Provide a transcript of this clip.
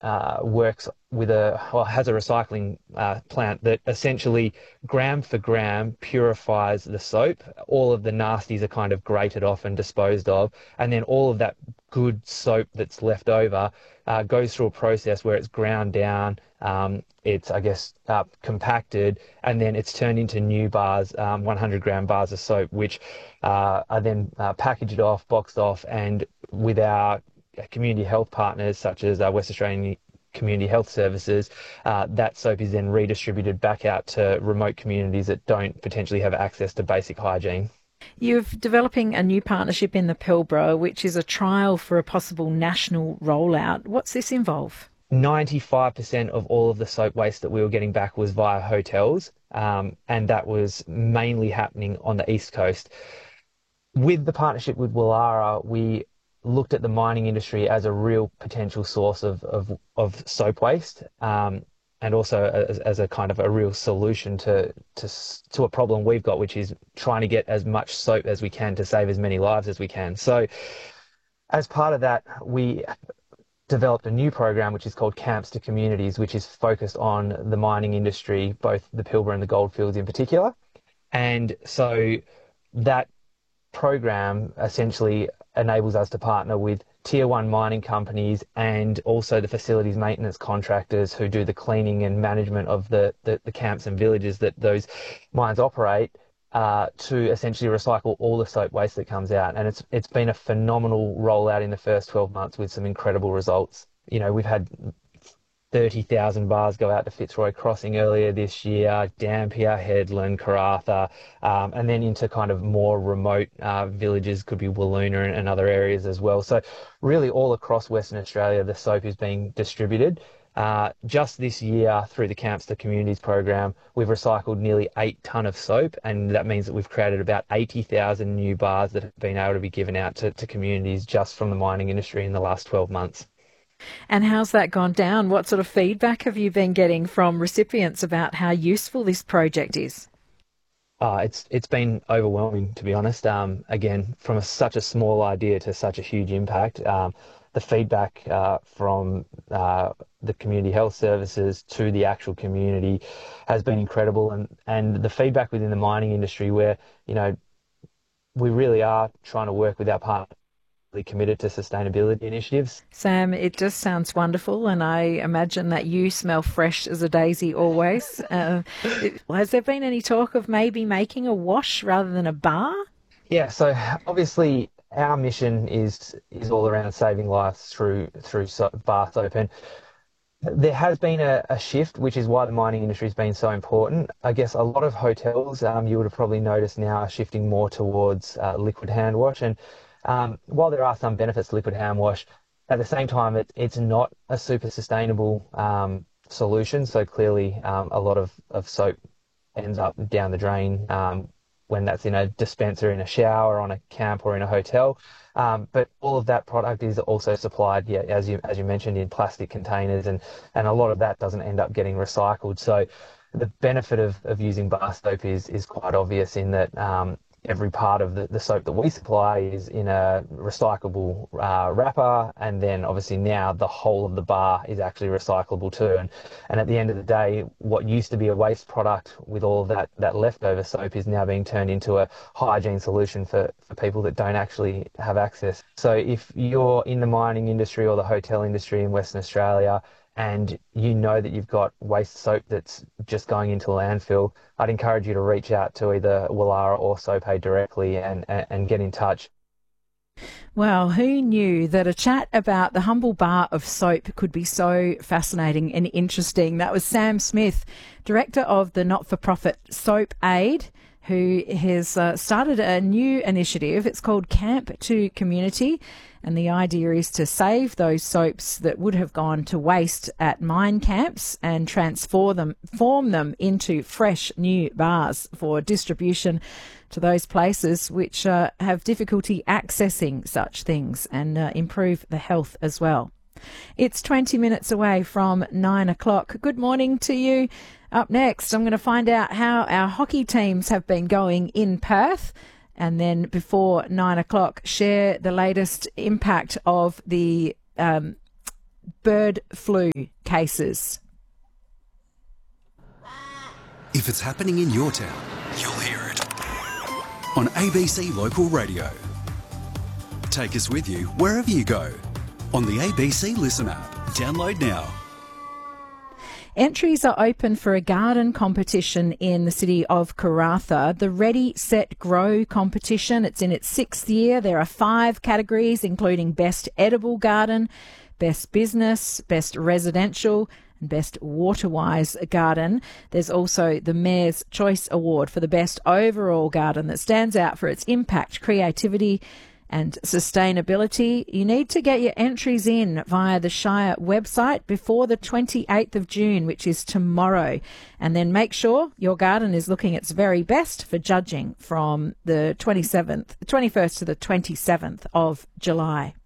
works with has a recycling plant that essentially gram for gram purifies the soap. All of the nasties are kind of grated off and disposed of, and then all of that good soap that's left over goes through a process where it's ground down, it's, I guess, compacted, and then it's turned into new bars, 100-gram bars of soap, which are then packaged off, boxed off, and with our community health partners, such as West Australian Community Health Services, that soap is then redistributed back out to remote communities that don't potentially have access to basic hygiene. You're developing a new partnership in the Pilbara, which is a trial for a possible national rollout. What's this involve? 95% of all of the soap waste that we were getting back was via hotels, and that was mainly happening on the East Coast. With the partnership with Woollahra, we looked at the mining industry as a real potential source of soap waste, and also as a kind of a real solution to a problem we've got, which is trying to get as much soap as we can to save as many lives as we can. So as part of that, we developed a new program which is called Camps to Communities, which is focused on the mining industry, both the Pilbara and the Goldfields in particular. And so that program essentially enables us to partner with tier one mining companies and also the facilities maintenance contractors who do the cleaning and management of the camps and villages that those mines operate, to essentially recycle all the soap waste that comes out. And it's been a phenomenal rollout in the first 12 months with some incredible results. You know, we've had 30,000 bars go out to Fitzroy Crossing earlier this year, Dampier, Headland, Karratha, and then into kind of more remote villages, could be Willoona and other areas as well. So really all across Western Australia, the soap is being distributed. Just this year, through the Camps to Communities program, we've recycled nearly 8 tonne of soap, and that means that we've created about 80,000 new bars that have been able to be given out to communities just from the mining industry in the last 12 months. And how's that gone down? What sort of feedback have you been getting from recipients about how useful this project is? It's been overwhelming, to be honest. Again, from such a small idea to such a huge impact. The feedback from the community health services to the actual community has been incredible, and the feedback within the mining industry, where, you know, we really are trying to work with our partners committed to sustainability initiatives. Sam, it just sounds wonderful, and I imagine that you smell fresh as a daisy always. Has there been any talk of maybe making a wash rather than a bar? Yeah, so obviously our mission is all around saving lives through bar soap, and there has been a shift, which is why the mining industry has been so important. I guess a lot of hotels, you would have probably noticed now, are shifting more towards liquid hand wash, and while there are some benefits to liquid hand wash, at the same time, it's not a super sustainable solution. So clearly, a lot of soap ends up down the drain when that's in a dispenser, in a shower, on a camp, or in a hotel. But all of that product is also supplied, yeah, as you mentioned, in plastic containers, and a lot of that doesn't end up getting recycled. So the benefit of using bar soap is quite obvious in that every part of the soap that we supply is in a recyclable wrapper, and then obviously now the whole of the bar is actually recyclable too. And at the end of the day, what used to be a waste product with all of that leftover soap is now being turned into a hygiene solution for people that don't actually have access. So if you're in the mining industry or the hotel industry in Western Australia, and you know that you've got waste soap that's just going into landfill, I'd encourage you to reach out to either Woollahra or SoapAid directly and get in touch. Well, who knew that a chat about the humble bar of soap could be so fascinating and interesting? That was Sam Smith, director of the not-for-profit SoapAid, who has started a new initiative. It's called Camp to Community, and the idea is to save those soaps that would have gone to waste at mine camps and form them into fresh new bars for distribution to those places which have difficulty accessing such things, and improve the health as well. It's 20 minutes away from 9 o'clock. Good morning to you. Up next, I'm going to find out how our hockey teams have been going in Perth. And then before 9 o'clock, share the latest impact of the bird flu cases. If it's happening in your town, you'll hear it on ABC Local Radio. Take us with you wherever you go on the ABC Listen app. Download now. Entries are open for a garden competition in the city of Karratha, the Ready, Set, Grow competition. It's in its 6th year. There are 5 categories, including Best Edible Garden, Best Business, Best Residential, and Best Waterwise Garden. There's also the Mayor's Choice Award for the best overall garden that stands out for its impact, creativity, and sustainability. You need to get your entries in via the Shire website before the 28th of June, which is tomorrow. And then make sure your garden is looking its very best for judging from the 21st to the 27th of July.